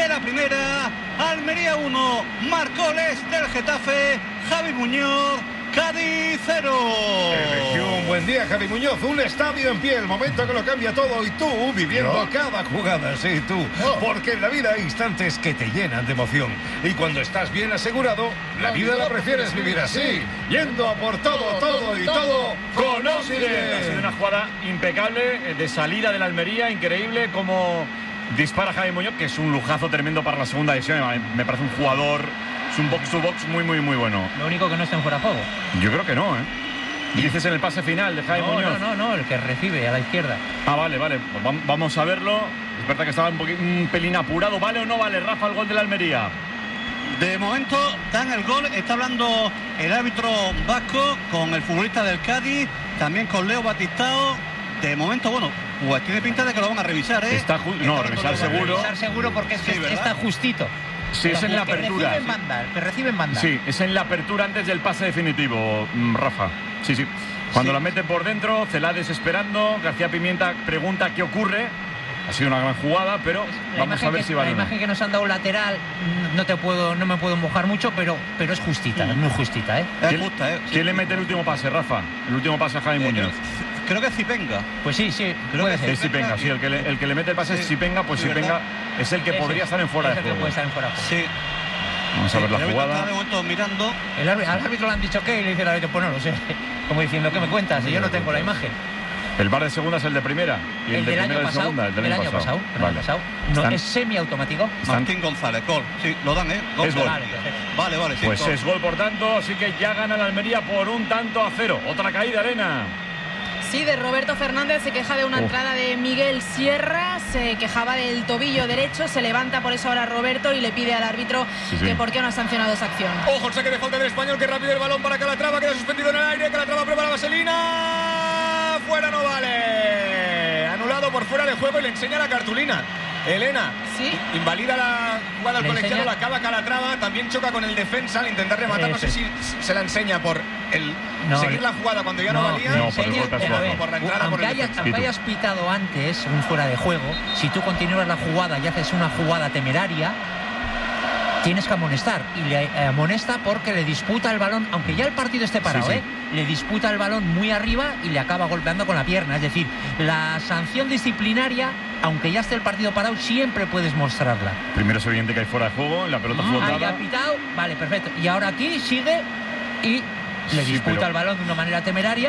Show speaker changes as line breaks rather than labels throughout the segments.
de la primera. Almería 1, marcó Les del Getafe, Javi Muñoz. Cádiz 0.
Eligió un buen día Javi Muñoz, un estadio en pie, el momento que lo cambia todo, y tú viviendo cada jugada, sí, tú. Porque en la vida hay instantes que te llenan de emoción, y cuando estás bien asegurado, la vida la prefieres vivir así, yendo a por todo, todo y todo con Oxide.
Ha sido una jugada impecable de salida de la Almería, increíble como dispara Javi Muñoz, que es un lujazo tremendo para la segunda división. Me parece un jugador, es un box to box muy bueno.
Lo único que no está en fuera de juego.
Yo creo que no, ¿eh? Dices en el pase final de Javi Muñoz.
No, el que recibe a la izquierda.
Ah, vale, pues vamos a verlo. Es verdad que estaba un pelín apurado. ¿Vale o no vale, Rafa, el gol de la Almería?
De momento dan el gol, está hablando el árbitro vasco con el futbolista del Cádiz, también con Leo Batistao. De momento, bueno, pues tiene pinta de que lo van a revisar, ¿eh?
Revisar seguro.
Revisar seguro porque es que está justito.
Sí, es en la apertura.
Que reciben banda.
Sí, es en la apertura antes del pase definitivo, Rafa. Sí. Cuando la meten por dentro, Celades esperando, García Pimienta pregunta qué ocurre. Ha sido una gran jugada, pero vamos a ver si vale.
La imagen que nos han dado lateral, no me puedo mojar mucho, pero es justita, es muy justita, ¿eh?
Es justa, ¿eh?
¿Quién le mete el último pase, Rafa? El último pase a Javi Muñoz.
Creo que es Zipenga.
Pues sí, puede ser.
Es Zipenga, sí, el que le mete el pase es Zipenga, pues Zipenga es el que podría estar en fuera de juego.
Sí.
Vamos a ver la jugada.
Está de momento mirando.
Al árbitro le han dicho qué y le dice el árbitro, pues no lo sé. Como diciendo, ¿qué me cuentas? Y yo no tengo la imagen.
El VAR de segunda es el de primera. Y el de
año
primera
pasado,
de segunda, el del año pasado.
No, es semiautomático.
Martín González, gol. Sí, lo dan, ¿eh?
Es gol.
Vale, sí.
Pues es gol, por tanto, así que ya gana la Almería por 1-0. Otra caída, Elena.
Sí, de Roberto Fernández, se queja de una entrada de Miguel Sierra, se quejaba del tobillo derecho, se levanta por eso ahora Roberto y le pide al árbitro que por qué no ha sancionado esa acción.
Ojo, el saque de falta del Español, que rápido el balón para Calatrava, queda suspendido en el aire, Calatrava prueba la vaselina, fuera, no vale, anulado por fuera de juego y le enseña la cartulina. Elena,
¿sí?
Invalida la jugada del colegiado, la acaba Calatrava, también choca con el defensa al intentar rematar, no sé si se la enseña por seguir la jugada cuando ya no valía.
Por la entrada, aunque hayas pitado antes un fuera de juego, si tú continúas la jugada y haces una jugada temeraria, tienes que amonestar, y le amonesta porque le disputa el balón, aunque ya el partido esté parado, le disputa el balón muy arriba y le acaba golpeando con la pierna. Es decir, la sanción disciplinaria, aunque ya esté el partido parado, siempre puedes mostrarla.
Primero es evidente que hay fuera de juego, la pelota flotada.
Ya ha pitado, vale, perfecto. Y ahora aquí sigue y le disputa el balón de una manera temeraria.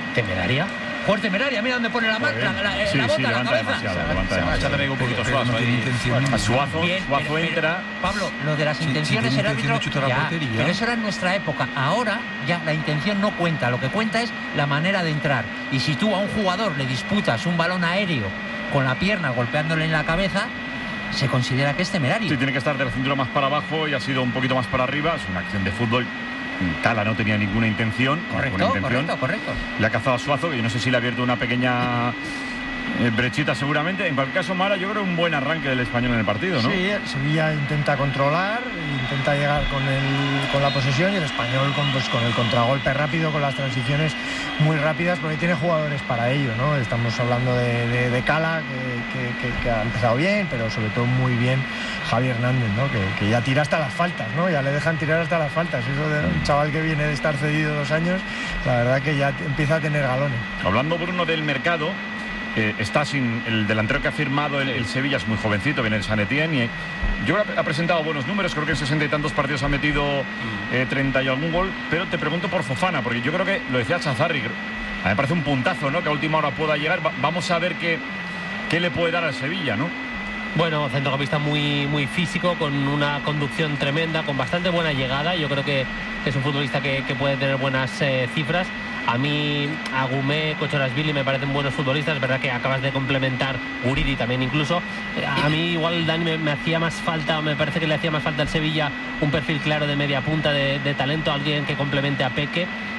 Por temeraria, mira dónde pone la mano, la bota, la cabeza.
Se ha tenido un poquito Suazo ahí. Suazo entra.
Pablo, lo de las intenciones, el árbitro, pero eso era en nuestra época. Ahora ya la intención no cuenta, lo que cuenta es la manera de entrar. Y si tú a un jugador le disputas un balón aéreo con la pierna golpeándole en la cabeza, se considera que es temerario.
Sí, tiene que estar de la cintura más para abajo y ha sido un poquito más para arriba. Es una acción de fútbol. Cala no tenía ninguna intención.
Correcto.
Le ha cazado a Suazo, que yo no sé si le ha abierto una pequeña brechita seguramente. En cualquier caso, Mara, yo creo un buen arranque del Español en el partido, ¿no?
Sí, el Sevilla intenta controlar, intenta llegar con la posesión, y el Español con el contragolpe rápido, con las transiciones muy rápidas, porque tiene jugadores para ello, ¿no? Estamos hablando de Cala, que ha empezado bien, pero sobre todo muy bien Javi Hernández, ¿no? Que ya tira hasta las faltas, ¿no? Ya le dejan tirar hasta las faltas. Eso de un chaval que viene de estar cedido 2 años, la verdad que ya empieza a tener galones.
Hablando, Bruno, del mercado, está sin el delantero que ha firmado el Sevilla, es muy jovencito, viene de San Etienne, y yo creo que ha presentado buenos números, creo que en 60 y tantos partidos ha metido 30 y algún gol, pero te pregunto por Fofana, porque yo creo que, lo decía Chazarri, a mí me parece un puntazo, ¿no? Que a última hora pueda llegar. Vamos a ver qué le puede dar al Sevilla, ¿no?
Bueno, centrocampista muy físico, con una conducción tremenda, con bastante buena llegada. Yo creo que es un futbolista que puede tener buenas cifras. A mí, Agumé, Kochorashvili me parecen buenos futbolistas. Es verdad que acabas de complementar, Guridi también incluso. A mí igual Dani me hacía más falta, me parece que le hacía más falta al Sevilla un perfil claro de media punta de talento, alguien que complemente a Peque.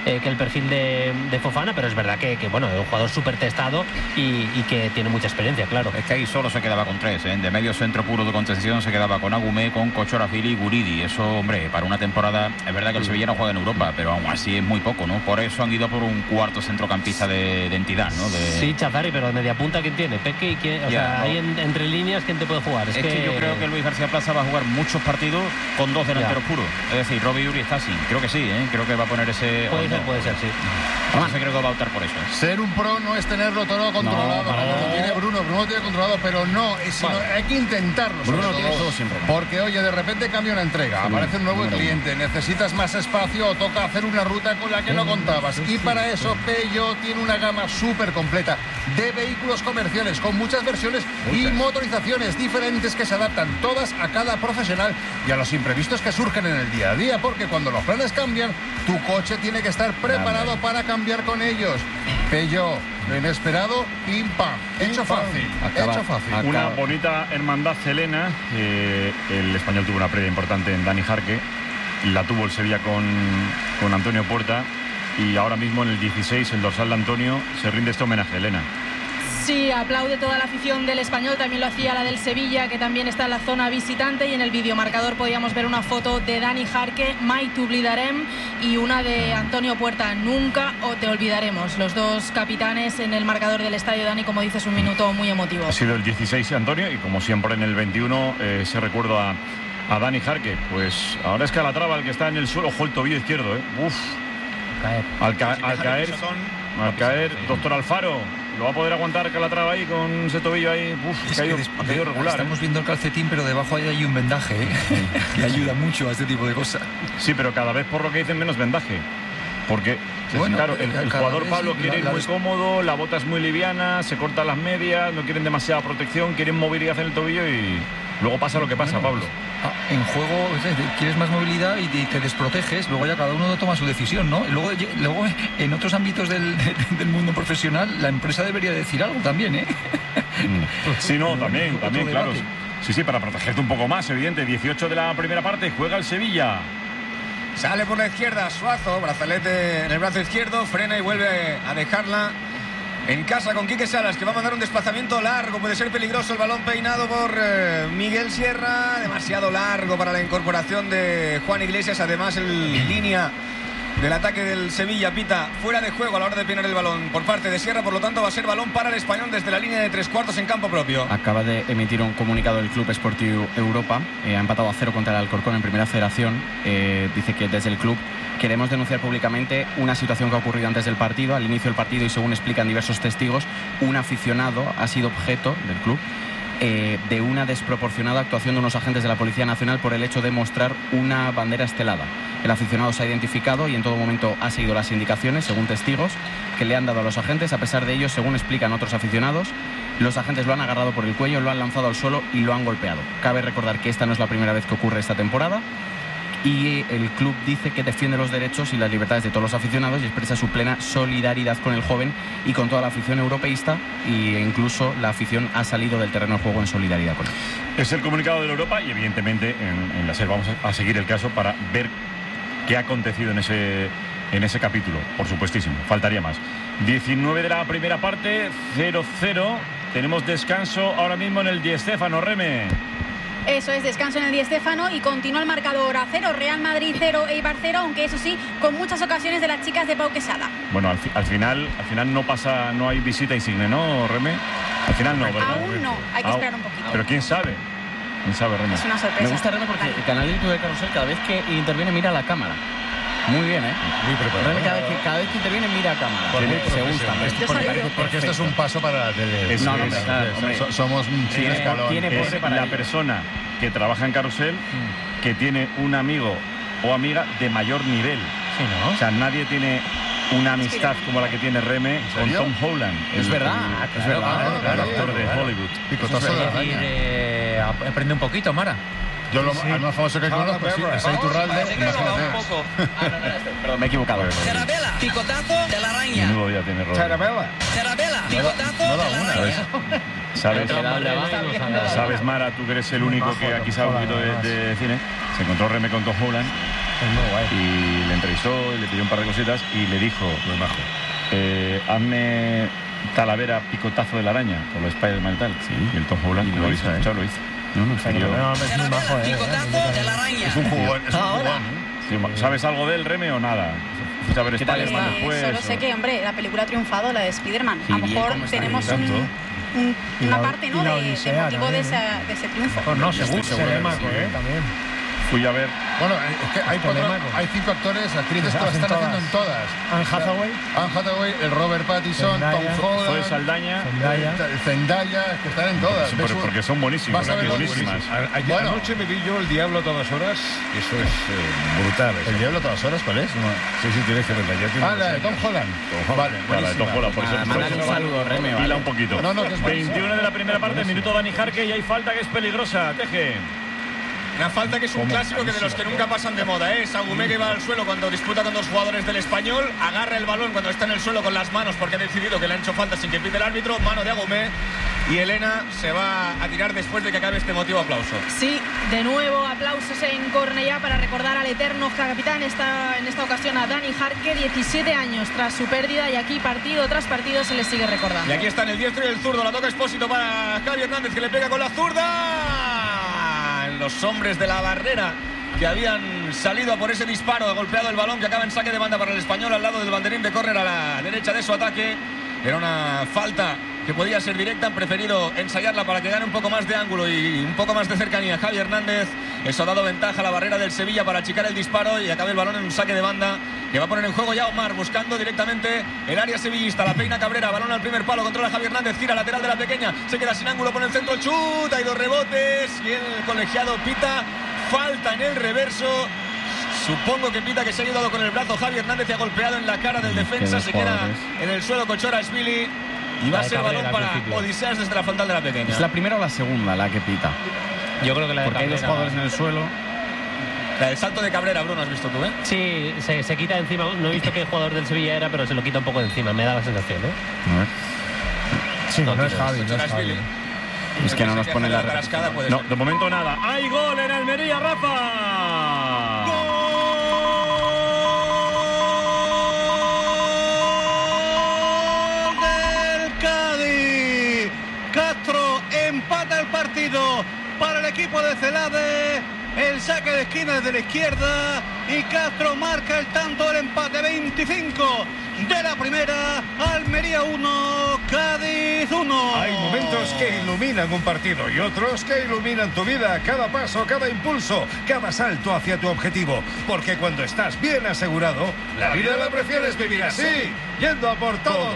que el perfil de Fofana, pero es verdad que bueno, es un jugador súper testado y que tiene mucha experiencia, claro.
Es que ahí solo se quedaba con 3, de medio centro puro de contención se quedaba con Agumé, con Kochorafili y Guridi. Eso, hombre, para una temporada, es verdad que el Sevilla no juega en Europa, pero aún así es muy poco, ¿no? Por eso han ido por un cuarto centrocampista de entidad, ¿no?
Sí, Chazari, pero de media punta, ¿quién tiene? Peque y quién, o sea, ¿no? Ahí entre líneas, ¿quién te puede jugar?
Es que yo creo que Luis García Plaza va a jugar muchos partidos con 2 delanteros puros. Es decir, Robbie Uri está así. Creo que sí, creo que va a poner ese...
Puede ser, sí.
Además, creo que va a optar por eso.
Ser un pro no es tenerlo todo controlado. Lo tiene Bruno lo tiene controlado, pero no, hay que intentarlo.
Bruno lo tiene todo siempre.
Porque, oye, de repente cambia una entrega, aparece un nuevo cliente, necesitas más espacio o toca hacer una ruta con la que no contabas. Y para eso Peugeot tiene una gama súper completa de vehículos comerciales con muchas versiones y motorizaciones diferentes que se adaptan todas a cada profesional y a los imprevistos que surgen en el día a día, porque cuando los planes cambian, tu coche tiene que estar preparado para cambiar con ellos. Peugeot, lo inesperado, pim pam, hecho fácil.
Una bonita hermandad helena. El Español tuvo una previa importante en Dani Jarque, la tuvo el Sevilla con Antonio Puerta, y ahora mismo en el 16 el dorsal de Antonio se rinde este homenaje a Helena.
Sí, aplaude toda la afición del Español, también lo hacía la del Sevilla, que también está en la zona visitante, y en el videomarcador podíamos ver una foto de Dani Jarque, Mai t'oblidarem, y una de Antonio Puerta, Nunca o te olvidaremos. Los dos capitanes en el marcador del estadio. Dani, como dices, un minuto muy emotivo.
Ha sido el 16 Antonio, y como siempre en el 21 ese recuerdo a Dani Jarque. Pues ahora es Calatrava el que está en el suelo, ojo el tobillo izquierdo, Uf. Al caer, doctor Alfaro, ¿lo va a poder aguantar Calatrava ahí con ese tobillo ahí? Ha caído regular.
Estamos viendo el calcetín, pero debajo ahí hay un vendaje, que ayuda mucho a este tipo de cosas.
Sí, pero cada vez, por lo que dicen, menos vendaje. Porque, bueno, claro, el jugador Pablo quiere ir muy cómodo, la bota es muy liviana, se cortan las medias, no quieren demasiada protección, quieren movilidad en el tobillo y luego pasa lo que pasa, Pablo.
En juego quieres más movilidad y te desproteges, luego ya cada uno toma su decisión, ¿no? Luego en otros ámbitos del mundo profesional la empresa debería decir algo también, ¿eh?
Sí, no, también, claro. Sí, para protegerte un poco más, evidente. 18 de la primera parte, juega el Sevilla.
Sale por la izquierda Suazo, brazalete en el brazo izquierdo, frena y vuelve a dejarla en casa con Quique Salas, que va a mandar un desplazamiento largo. Puede ser peligroso el balón peinado por Miguel Sierra. Demasiado largo para la incorporación de Juan Iglesias. Además, el línea del ataque del Sevilla pita fuera de juego a la hora de peinar el balón por parte de Sierra. Por lo tanto, va a ser balón para el Español desde la línea de 3/4 en campo propio.
Acaba de emitir un comunicado del Club Esportiu Europa. Ha empatado a 0 contra el Alcorcón en Primera Federación. Dice que desde el club queremos denunciar públicamente una situación que ha ocurrido antes del partido, al inicio del partido, y según explican diversos testigos, un aficionado ha sido objeto del club de una desproporcionada actuación de unos agentes de la Policía Nacional por el hecho de mostrar una bandera estelada. El aficionado se ha identificado y en todo momento ha seguido las indicaciones, según testigos, que le han dado a los agentes. A pesar de ello, según explican otros aficionados, los agentes lo han agarrado por el cuello, lo han lanzado al suelo y lo han golpeado. Cabe recordar que esta no es la primera vez que ocurre esta temporada. Y el club dice que defiende los derechos y las libertades de todos los aficionados y expresa su plena solidaridad con el joven y con toda la afición europeísta, e incluso la afición ha salido del terreno de juego en solidaridad con él.
Es el comunicado de la Europa y evidentemente en la SER vamos a seguir el caso para ver qué ha acontecido en ese capítulo, por supuestísimo, faltaría más. 19 de la primera parte, 0-0, tenemos descanso ahora mismo en el Di Stéfano, Reme.
Eso es, descanso en el Di Stéfano y continúa el marcador a 0, Real Madrid 0, Eibar 0, aunque eso sí, con muchas ocasiones de las chicas de Pau Quesada.
Bueno, al final no hay visita insigne, ¿no, Reme? Al final no, ¿verdad?
Aún no, hay que esperar un poquito.
Pero quién sabe, Reme.
Es una sorpresa.
Me gusta, Reme, porque el canal de YouTube de Carrusel, cada vez que interviene mira a la cámara. Muy bien,
Muy preparado.
Reme, cada vez que interviene mira a cámara.
Se gusta. Porque esto es un paso para la tele. Somos un escalón.
Es la persona que trabaja en Carrusel que tiene un amigo o amiga de mayor nivel.
Sí, ¿no?
O sea, nadie tiene una amistad como la que tiene Reme con Tom Holland.
Es verdad,
el actor de Hollywood.
Es decir, aprende un poquito, Mara.
Yo al más famoso que conozco es Iturralde.
Perdón, me he equivocado.
Terabela, picotazo de la araña.
Menudo día tiene Rodri.
Terabela, picotazo de la araña.
¿Sabes, Mara, tú que eres el único que aquí sabe un poquito de cine? Se encontró Reme con Tom Holland Y le entrevistó y le pidió un par de cositas y le dijo, hazme Talavera picotazo de la araña con los Spider-Man y tal. Sí. Y el Tom Holland lo hizo. Lo hizo. No, serio.
Picotazo de la araña.
Es un jugón,
Sí, ¿sabes algo de él, Reme, o nada? A ver,
solo sé que, hombre, la película ha triunfado, la de Spider-Man. A lo mejor tenemos una parte, ¿no?, de motivo de ese triunfo.
Pues no, seguro también.
Fui a ver.
Bueno, es que hay 5 actores, actrices que lo están haciendo en todas. Anne Hathaway, el Robert Pattinson,
Zendaya,
Tom Holland,
Zoe Saldaña,
Zendaya, que están en todas.
Sí, porque son buenísimos, buenísimas.
Anoche me vi yo El Diablo a todas horas. Eso es brutal.
¿El Diablo a todas horas cuál es?
Sí, tienes que verla.
La de Tom Holland.
Vale, la de Tom Holland, por eso.
Mándale un saludo, Reme.
Pila un poquito. 21 de la primera parte, minuto Dani Jarque y hay falta que es peligrosa. Teje.
Una falta que es un clásico que de los que nunca pasan de moda, ¿eh? Agumé, que va al suelo cuando disputa con 2 jugadores del Español, agarra el balón cuando está en el suelo con las manos porque ha decidido que le han hecho falta sin que pite el árbitro, mano de Agumé, y Elena se va a tirar después de que acabe este emotivo aplauso.
Sí, de nuevo aplausos en Cornellá para recordar al eterno capitán, en esta ocasión a Dani Jarque, 17 años tras su pérdida, y aquí partido tras partido se le sigue recordando.
Y aquí están el diestro y el zurdo, la toca Expósito para Javi Hernández, que le pega con la zurda. Los hombres de la barrera que habían salido a por ese disparo, ha golpeado el balón que acaba en saque de banda para el Español al lado del banderín de córner a la derecha de su ataque. Era una falta que podía ser directa, han preferido ensayarla para que gane un poco más de ángulo y un poco más de cercanía Javi Hernández. Eso ha dado ventaja a la barrera del Sevilla para achicar el disparo y acabe el balón en un saque de banda que va a poner en juego ya Omar, buscando directamente el área sevillista. La peina Cabrera, balón al primer palo, controla Javi Hernández, gira lateral de la pequeña, se queda sin ángulo, pone el centro, chuta, hay 2 rebotes y el colegiado pita falta en el reverso. Supongo que pita que se ha ayudado con el brazo Javi Hernández y ha golpeado en la cara del defensa, se queda en el suelo Kochorashvili y va a ser balón para Odiseas desde la frontal de la pequeña.
¿Es la primera o la segunda la que pita?
Yo creo que la de
porque
Cabrera,
hay 2 jugadores en el suelo.
La del salto de Cabrera, Bruno, has visto tú, ¿eh?
Sí, se quita encima. No he visto qué jugador del Sevilla era, pero se lo quita un poco de encima. Me da la sensación, ¿eh?
A ver.
Sí, no es Javi, no es Javi.
Es que no nos pone la
tarascada.
No, de momento nada. ¡Hay gol en Almería, Rafa! ¡Gol
del Cádiz! Castro empata el partido para el equipo de Celade. El saque de esquina desde la izquierda y Castro marca el tanto del empate. 25 de la primera. Almería 1, Cádiz 1.
Hay momentos que iluminan un partido y otros que iluminan tu vida. Cada paso, cada impulso, cada salto hacia tu objetivo. Porque cuando estás bien asegurado, la vida la prefieres vivir así. Yendo a por todo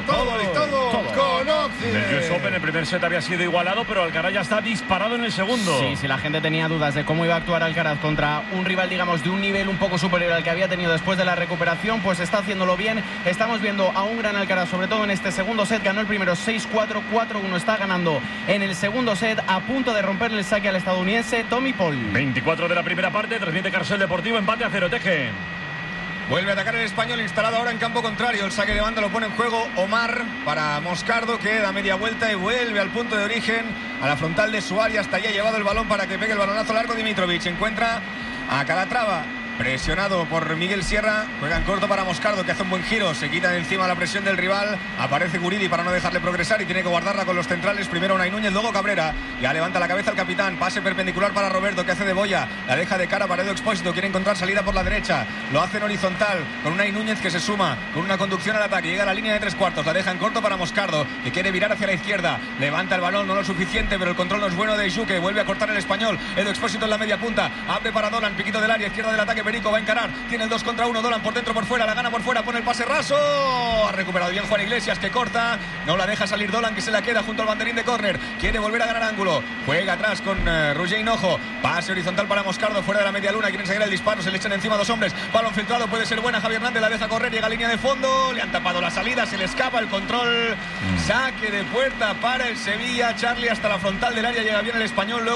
con Occident.
El US Open, el primer set había sido igualado, pero Alcaraz ya está disparado en el segundo.
Sí, si la gente tenía dudas de cómo iba a actuar Alcaraz contra un rival, digamos, de un nivel un poco superior al que había tenido después de la recuperación, pues está haciéndolo bien. Estamos viendo a un gran Alcaraz, sobre todo en este segundo set. Ganó el primero 6-4, 4-1. Está ganando en el segundo set, a punto de romperle el saque al estadounidense Tommy Paul.
24 de la primera parte, transmite Carrusel Deportivo, empate a 0, Teje.
Vuelve a atacar el Español, instalado ahora en campo contrario. El saque de banda lo pone en juego Omar para Moscardo, que da media vuelta y vuelve al punto de origen, a la frontal de su área. Hasta allá ha llevado el balón para que pegue el balonazo largo Dimitrovic. Encuentra a Calatrava, presionado por Miguel Sierra, juega en corto para Moscardo, que hace un buen giro, se quita de encima la presión del rival, aparece Guridi para no dejarle progresar y tiene que guardarla con los centrales, primero Unai Núñez, luego Cabrera, ya levanta la cabeza el capitán, pase perpendicular para Roberto, que hace de boya, la deja de cara para Edu Expósito, quiere encontrar salida por la derecha, lo hace en horizontal, con Unai Núñez que se suma, con una conducción al ataque, llega a la línea de 3/4, la deja en corto para Moscardo, que quiere virar hacia la izquierda, levanta el balón, no lo suficiente, pero el control no es bueno de Juque, vuelve a cortar el Español, Edu Expósito en la media punta, abre para Dolan, piquito del área, izquierda del ataque, Perico va a encarar, tiene el 2 contra 1, Dolan por dentro, por fuera, la gana por fuera, pone el pase raso, ha recuperado bien Juan Iglesias, que corta, no la deja salir Dolan, que se la queda junto al banderín de córner, quiere volver a ganar ángulo, juega atrás con Roger Hinojo, pase horizontal para Moscardo, fuera de la media luna, quieren seguir el disparo, se le echan encima 2 hombres, balón filtrado, puede ser buena, Javier Hernández la deja correr, llega a línea de fondo, le han tapado la salida, se le escapa el control, saque de puerta para el Sevilla, Charlie hasta la frontal del área, llega bien el Español, luego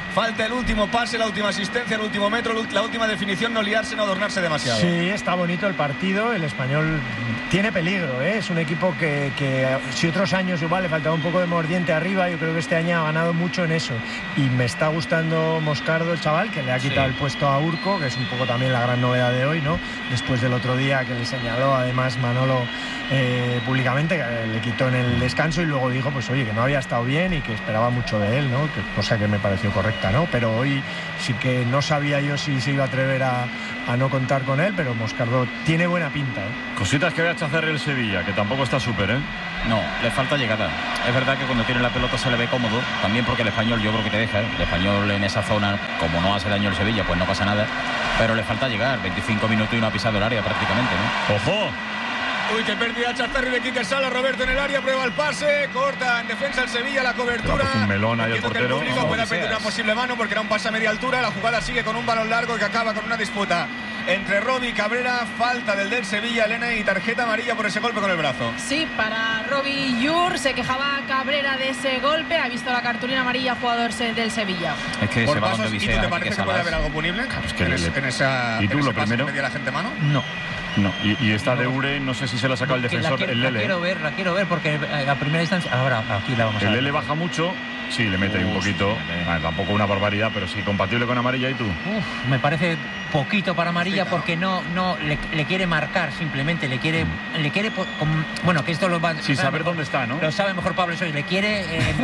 falta el último pase, la última asistencia, el último metro, la última definición, no liarse, no adornarse demasiado.
Sí, está bonito el partido, el Español tiene peligro, ¿eh? Es un equipo que si otros años igual le faltaba un poco de mordiente arriba, yo creo que este año ha ganado mucho en eso. Y me está gustando Moscardo, el chaval, que le ha quitado el puesto a Urco, que es un poco también la gran novedad de hoy, ¿no? Después del otro día que le señaló además Manolo públicamente, que le quitó en el descanso y luego dijo, pues oye, que no había estado bien y que esperaba mucho de él, ¿no? Cosa que me pareció correcta, ¿no? Pero hoy sí que no sabía yo si se iba a atrever a no contar con él, pero Moscardo tiene buena pinta, ¿eh?
Cositas que voy a chazar el Sevilla, que tampoco está súper, ¿eh?
No, le falta llegada. Es verdad que cuando tiene la pelota se le ve cómodo, también porque el Español yo creo que te deja, ¿eh? El Español en esa zona, como no hace daño el Sevilla, pues no pasa nada, pero le falta llegar, 25 minutos y no ha pisado el área prácticamente, ¿no?
¡Ojo!
Uy, qué pérdida Chazarri de Quique Sala. Roberto en el área, prueba el pase, corta en defensa el Sevilla, la cobertura.
Un melón ahí el portero.
Que el público pueda pedir una posible mano porque era un pase a media altura. La jugada sigue con un balón largo que acaba con una disputa entre Robbie y Cabrera. Falta del Sevilla, Elena, y tarjeta amarilla por ese golpe con el brazo.
Sí, para Robbie Yur. Se quejaba Cabrera de ese golpe. Ha visto la cartulina amarilla, jugador del Sevilla.
Es que
por
se
pasos, ¿y tú te parece que puede haber algo punible?
Claro, es que
en esa,
¿y tú
en
lo
ese
primero?
¿Media la gente mano?
No.
No, y esta de Ure, no sé si se la ha sacado el defensor, el Lele.
La quiero ver porque a primera instancia. Ahora, aquí la vamos a ver.
El Lele baja mucho. Sí, le mete ahí un poquito. Tampoco una barbaridad, pero sí, compatible con amarilla. ¿Y tú?
Me parece poquito para amarilla porque no le quiere marcar, simplemente le quiere bueno, que esto lo va
sin saber dónde está, ¿no?
Lo sabe mejor Pablo Soy, le quiere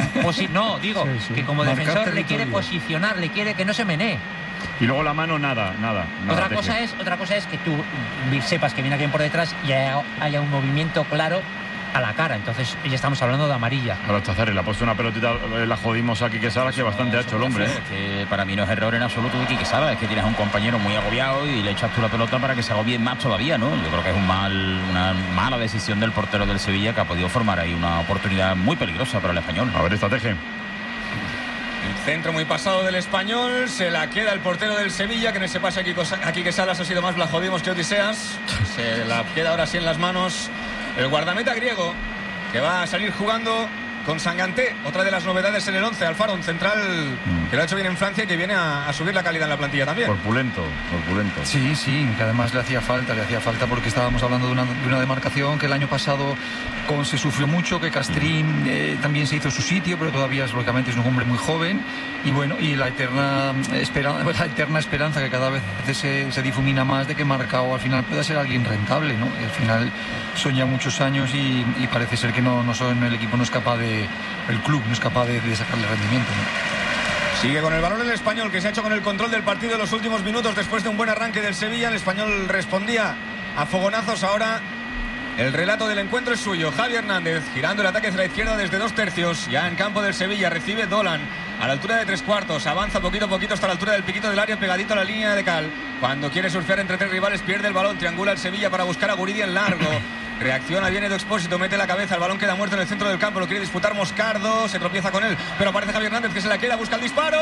que como
Marcar
defensor
territorio.
le quiere posicionar, le quiere que no se menee.
Y luego la mano, nada.
Otra cosa es que tú sepas que viene alguien por detrás y haya un movimiento claro a la cara. Entonces ya estamos hablando de amarilla.
Ahora Chazarri le ha puesto una pelotita, la jodimos a Quique Sala, que bastante ha hecho el hombre.
Es que para mí no es error en absoluto de Quique Sala, es que tienes a un compañero muy agobiado y le echas tú la pelota para que se agobie más todavía, ¿no? Yo creo que es una mala decisión del portero del Sevilla, que ha podido formar ahí una oportunidad muy peligrosa para el Español.
A ver, estrategia.
El centro muy pasado del Español, se la queda el portero del Sevilla, que en ese pase a Quique Salas ha sido más Blajodimos que Odiseas. Se la queda ahora sí en las manos el guardameta griego, que va a salir jugando con Sanganté, otra de las novedades en el 11. Alfaro, un central que lo ha hecho bien en Francia y que viene a subir la calidad en la plantilla también.
Corpulento.
Sí, que además le hacía falta porque estábamos hablando de una demarcación que el año pasado se sufrió mucho, que Castrín también se hizo su sitio, pero todavía lógicamente es un hombre muy joven y bueno, y la eterna esperanza que cada vez se difumina más de que Marcao al final pueda ser alguien rentable, ¿no? Y al final son ya muchos años y parece ser que el equipo no es capaz el club no es capaz de sacarle rendimiento, ¿no?
Sigue con el balón el Español, que se ha hecho con el control del partido en los últimos minutos después de un buen arranque del Sevilla. El Español respondía a fogonazos. Ahora el relato del encuentro es suyo. Javi Hernández girando el ataque hacia la izquierda desde 2/3, ya en campo del Sevilla. Recibe Dolan a la altura de 3/4, avanza poquito a poquito hasta la altura del piquito del área, pegadito a la línea de cal. Cuando quiere surfear entre tres rivales, pierde el balón, triangula el Sevilla para buscar a Guridi en largo. Reacciona bien Edu Expósito, mete la cabeza, el balón queda muerto en el centro del campo, lo quiere disputar Moscardo, se tropieza con él, pero aparece Javi Hernández, que se la queda, busca el disparo.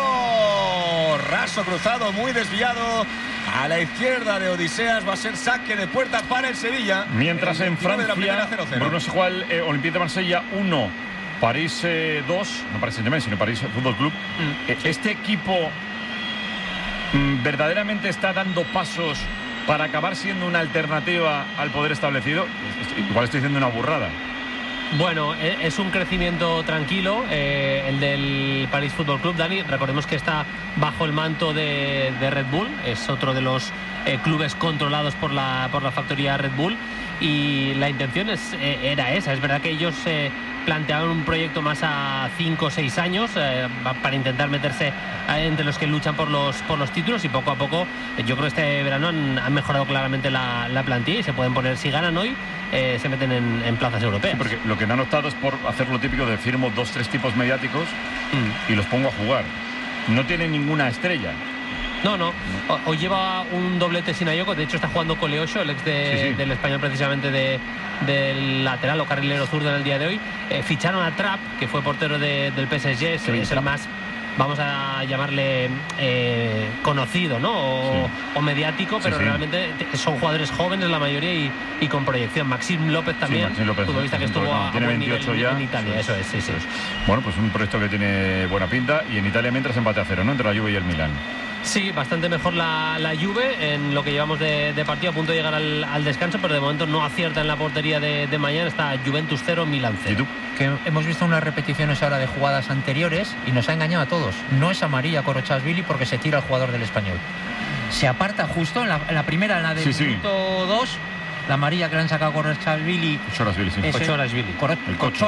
Raso cruzado, muy desviado a la izquierda de Odiseas. Va a ser saque de puerta para el Sevilla.
Mientras en Francia, Bruno se juega el Olympique de Marsella 1, París 2, no París Saint-Germain, sino París Fútbol Club. Este equipo verdaderamente está dando pasos para acabar siendo una alternativa al poder establecido. Igual estoy diciendo una burrada.
Bueno, es un crecimiento tranquilo el del París Fútbol Club, Dani. Recordemos que está bajo el manto de Red Bull, es otro de los clubes controlados por la factoría Red Bull, y la intención era esa. Es verdad que ellos planteaban un proyecto más a 5 o 6 años para intentar meterse entre los que luchan por los títulos, y poco a poco yo creo que este verano han mejorado claramente la plantilla y se pueden poner, si ganan hoy, se meten en plazas europeas.
Sí, porque lo que no han optado es por hacer lo típico de firmo 2-3 tipos mediáticos y los pongo a jugar. No tienen ninguna estrella.
No. Hoy lleva un doblete Sinayoko. De hecho está jugando Coleocho, el ex del Español, precisamente del lateral o carrilero zurdo en el día de hoy. Ficharon a Trapp, que fue portero del PSG. Es el más vamos a llamarle conocido, ¿no? O mediático, pero realmente son jugadores jóvenes la mayoría y con proyección. Maxim López también, futbolista que estuvo a
tiene
buen
28
nivel
ya
en Italia, eso es, sí.
Bueno, pues un proyecto que tiene buena pinta, y en Italia mientras empate a 0, ¿no? Entre la Juve y el Milan.
Sí, bastante mejor la Juve en lo que llevamos de partido, a punto de llegar al descanso, pero de momento no acierta en la portería de mañana. Está Juventus 0, Milan 0.
¿Y tú?
Que hemos visto unas repeticiones ahora de jugadas anteriores y nos ha engañado a todos. No es amarilla Korochashvili porque se tira el jugador del Español. Se aparta justo en la primera, en la del minuto 2. La amarilla que le han sacado a Korochashvili.
Correcto.
El cocho.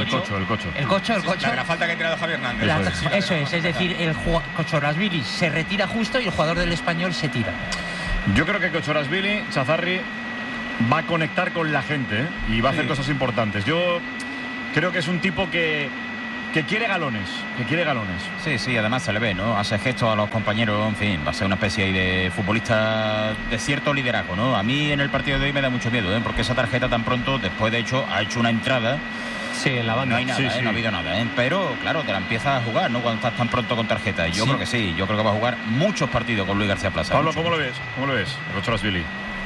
La falta que ha tirado Javier Hernández.
Eso es decir, el Korochashvili se retira justo y el jugador del Español se tira.
Yo creo que Korochashvili, Chazarri, va a conectar con la gente, y va a hacer cosas importantes. Yo creo que es un tipo que quiere galones,
Sí, además se le ve, ¿no? Hace gestos a los compañeros, en fin, va a ser una especie ahí de futbolista de cierto liderazgo, ¿no? A mí en el partido de hoy me da mucho miedo, porque esa tarjeta tan pronto, después de hecho, ha hecho una entrada.
Sí, en la banda.
No hay nada, no ha habido nada, pero claro, te la empiezas a jugar, ¿no? Cuando estás tan pronto con tarjeta. Y yo creo que sí, yo creo que va a jugar muchos partidos con Luis García Plaza.
Pablo, ¿cómo lo ves? Korochashvili.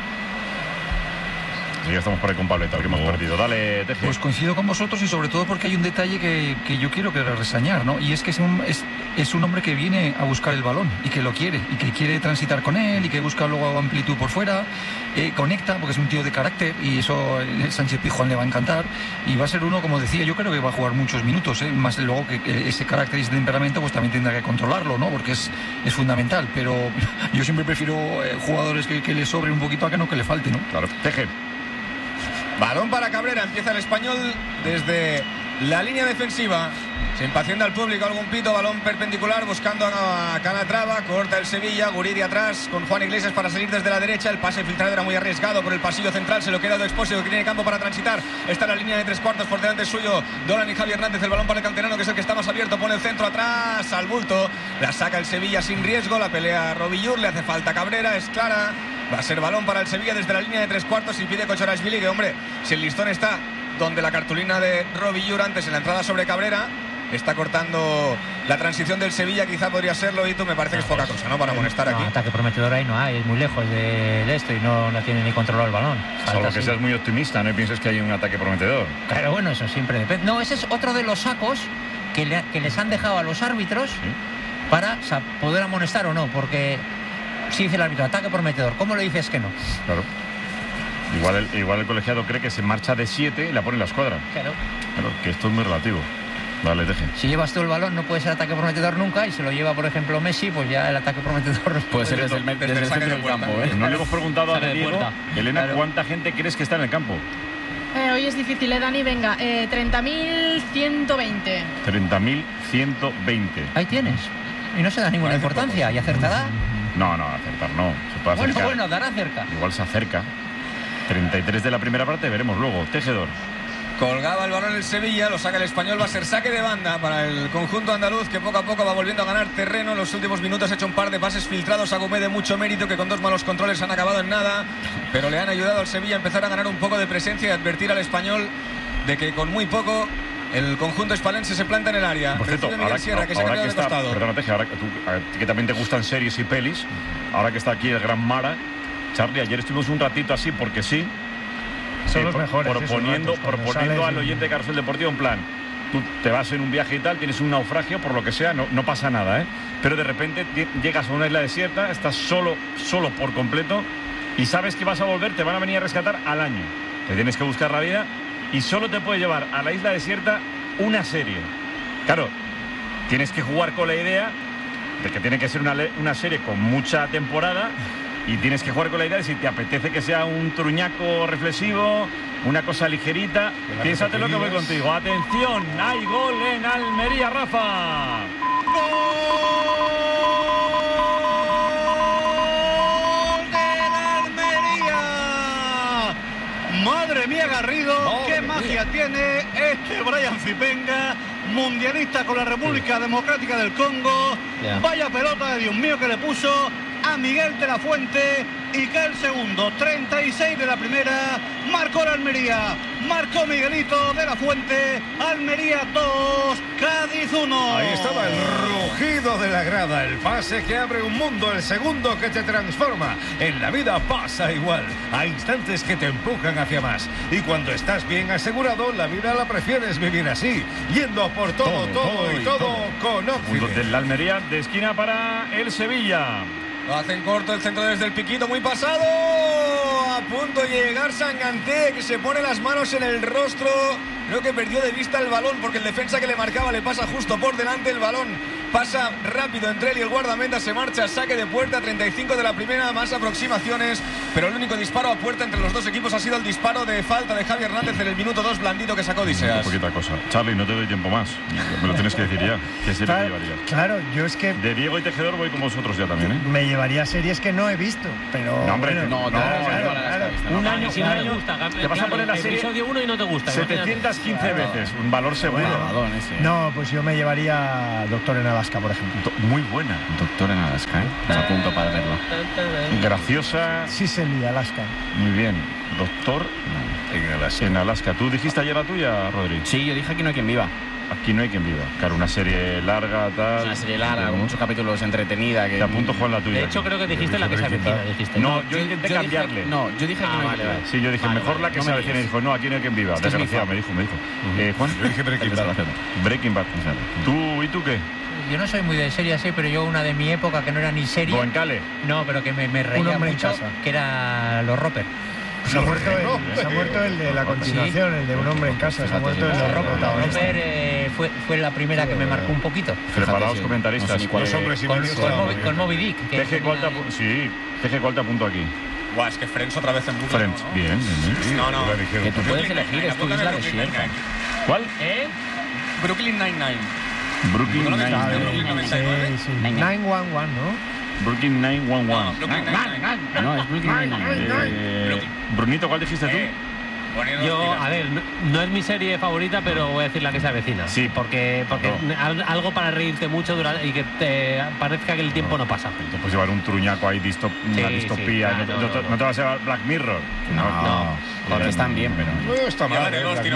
Sí, ya estamos por ahí con Pablo, que hemos perdido. Dale, Teje.
Pues coincido con vosotros, y sobre todo porque hay un detalle que yo quiero reseñar, ¿no? Y es que es un hombre que viene a buscar el balón y que lo quiere, y que quiere transitar con él, y que busca luego amplitud por fuera, conecta, porque es un tío de carácter, y eso Sánchez Pizjuán le va a encantar, y va a ser uno, como decía, yo creo que va a jugar muchos minutos, más luego que ese carácter y ese temperamento pues también tendrá que controlarlo, ¿no? Porque es fundamental, pero yo siempre prefiero jugadores que le sobren un poquito a que no que le falte, ¿no?
Claro. Teje.
Balón para Cabrera, empieza el Español desde la línea defensiva. Se impacienta el público, algún pito, balón perpendicular buscando a Calatrava, corta el Sevilla, Guridi atrás con Juan Iglesias para salir desde la derecha. El pase filtrado era muy arriesgado por el pasillo central, se lo queda Expósito, que tiene campo para transitar. Está en la línea de 3/4 por delante suyo Dolan y Javier Hernández. El balón para el canterano, que es el que está más abierto, pone el centro atrás al bulto, la saca el Sevilla sin riesgo, la pelea Robillur, le hace falta Cabrera, es clara. Va a ser balón para el Sevilla desde la línea de 3/4 y pide Korochashvili, que hombre, si el listón está donde la cartulina de Robillur antes en la entrada sobre Cabrera, está cortando la transición del Sevilla, quizá podría serlo, y tú me parece que es poca cosa, ¿no? Para amonestar aquí.
Ataque prometedor ahí no hay, es muy lejos de esto y no tiene ni controlado el balón.
Solo que seas muy optimista, no pienses que hay un ataque prometedor.
Pero bueno, eso siempre depende. No, ese es otro de los sacos que les han dejado a los árbitros para poder amonestar o no, porque si dice el árbitro ataque prometedor, ¿cómo le dices que no?
Claro. Igual el colegiado cree que se marcha de 7 y la pone en la escuadra.
Claro,
que esto es muy relativo. Dale, Teje.
Si llevas tú el balón no puede ser ataque prometedor nunca, y se lo lleva, por ejemplo, Messi, pues ya el ataque prometedor
puede ser desde el centro del campo.
No le hemos preguntado a Diego, Elena, ¿cuánta gente crees que está en el campo?
Hoy es difícil, Dani, venga, 30.120.
30.120.
Ahí tienes. Y no se da ninguna importancia, ¿y acertará?
No, acertar no. Se puede acercar.
Bueno, dará cerca.
Igual se acerca. 33 de la primera parte, veremos luego. Tejedor.
Colgaba el balón el Sevilla, lo saca el Español, va a ser saque de banda para el conjunto andaluz, que poco a poco va volviendo a ganar terreno. En los últimos minutos ha hecho un par de pases filtrados a Agumé de mucho mérito, que con 2 malos controles han acabado en nada, pero le han ayudado al Sevilla a empezar a ganar un poco de presencia y advertir al Español de que con muy poco el conjunto hispalense se planta en el área.
Por cierto, ahora que también te gustan series y pelis, ahora que está aquí el Gran Mara, Charlie, ayer estuvimos un ratito así porque sí,
son los mejores,
proponiendo al oyente de Carrusel Deportivo, en plan, tú te vas en un viaje y tal, tienes un naufragio, por lo que sea, no pasa nada, pero de repente llegas a una isla desierta, estás solo por completo, y sabes que vas a volver, te van a venir a rescatar al año, te tienes que buscar la vida, y solo te puede llevar a la isla desierta una serie. Claro, tienes que jugar con la idea de que tiene que ser una serie con mucha temporada, y tienes que jugar con la idea de si te apetece que sea un truñaco reflexivo, una cosa ligerita. Piénsate lo que voy contigo. Atención, hay gol en Almería, Rafa.
¡Gol del Almería! Madre mía, Garrido, qué magia tiene este Brian Zipenga, mundialista con la República Democrática del Congo. Vaya pelota de Dios mío que le puso a Miguel de la Fuente, y que el segundo, 36 de la primera, marcó la Almería. marcó Miguelito de la Fuente. Almería 2, Cádiz 1.
Ahí estaba el rugido de la grada, el pase que abre un mundo, el segundo que te transforma. En la vida pasa igual. Hay instantes que te empujan hacia más. Y cuando estás bien asegurado, la vida la prefieres vivir así, yendo por todo con Óptime.
Del Almería de esquina para el Sevilla.
Lo hacen corto el centro desde el piquito, muy pasado. A punto de llegar Sanganté, que se pone las manos en el rostro. Creo que perdió de vista el balón porque el defensa que le marcaba le pasa justo por delante. El balón pasa rápido entre él y el guardameta. Se marcha, saque de puerta, 35 de la primera, más aproximaciones. Pero el único disparo a puerta entre los dos equipos ha sido el disparo de falta de Javi Hernández en el minuto 2, blandito, que sacó Odiseas.
Poquita cosa. Charlie, no te doy tiempo más. Me lo tienes que decir ya. ¿Qué serie te llevarías?
Claro, yo es que...
De Diego y Tejedor voy con vosotros ya también, ¿eh?
Me llevaría series que no he visto, pero...
No, hombre,
bueno,
claro.
Un año si no te gusta.
Te vas a poner la serie
episodio 1 y no te gusta.
715 veces. Un valor seguro.
No, pues yo me llevaría Doctor en Alaska, por ejemplo.
Muy buena.
Doctor en Alaska, ¿eh? Me apunto para verlo.
Graciosa.
Sicily, Alaska.
Muy bien. Doctor en Alaska. ¿Tú dijiste ayer la tuya, Rodri?
Sí, yo dije Aquí no hay quien viva.
Aquí no hay quien viva. Claro, una serie larga, tal.
Es una serie larga, con muchos capítulos, entretenida. Que...
Te apunto, Juan, la tuya.
De hecho, creo que dijiste la que se avecina.
No, yo intenté cambiarle.
Yo dije que no hay quien viva.
Sí, yo dije mejor la que se avecina. Y dijo, no, aquí no hay quien viva. Desgraciado, me dijo. Juan.
Yo dije Breaking Bad.
Breaking Bad. ¿Y tú qué?
Yo no soy muy de serie así, pero yo una de mi época que no era ni serie.
Goenkale.
No, pero que me reía mucho, que era Los Roper.
Se ha muerto el de la continuación, el de Un hombre en casa. Se ha muerto el de
Roper. Fue la primera que me marcó un poquito.
Preparados comentaristas.
Con Moby Dick.
TG Colta apunto aquí.
Guau, es que Friends otra vez en Brooklyn.
Friends,
¿no?
Bien.
No.
Que tú puedes elegir, es tu isla desierta.
¿Cuál?
Brooklyn Nine-Nine.
Brooklyn Nine-Nine.
911, ¿no?
Brooklyn 911.
No, es Brooklyn Nine-Nine.
Brunito, ¿cuál dijiste tú?
Yo, a ver, no es mi serie favorita, pero voy a decir la que se avecina.
Sí.
Porque algo para reírte mucho y que te parezca que el tiempo no pasa.
Te puedes llevar un truñaco ahí, una distopía. No te vas a llevar Black Mirror.
No. Porque están bien, pero...
No está mal.